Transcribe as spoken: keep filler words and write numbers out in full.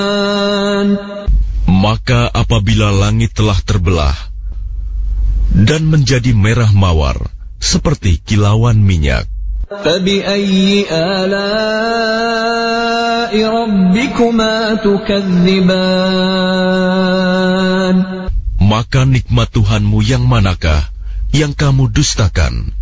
Maka apabila langit telah terbelah dan menjadi merah mawar seperti kilauan minyak, فَبِأَيِّ آلَاءِ رَبِّكُمَا تُكَذِّبَانِ maka nikmat Tuhanmu yang manakah yang kamu dustakan?